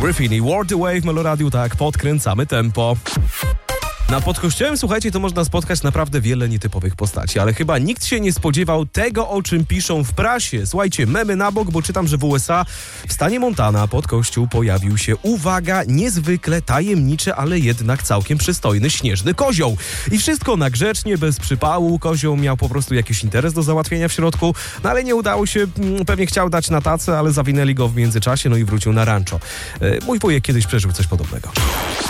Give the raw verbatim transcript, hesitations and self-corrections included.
Griffin i World the Wave, Meloradiu, tak, podkręcamy tempo. Nad Podkościołem, słuchajcie, to można spotkać naprawdę wiele nietypowych postaci, ale chyba nikt się nie spodziewał tego, o czym piszą w prasie. Słuchajcie, memy na bok, bo czytam, że w U S A w stanie Montana pod kościół pojawił się, uwaga, niezwykle tajemniczy, ale jednak całkiem przystojny śnieżny kozioł. I wszystko na grzecznie, bez przypału. Kozioł miał po prostu jakiś interes do załatwienia w środku, no ale nie udało się, pewnie chciał dać na tacę, ale zawinęli go w międzyczasie, no i wrócił na rancho. Mój wujek kiedyś przeżył coś podobnego.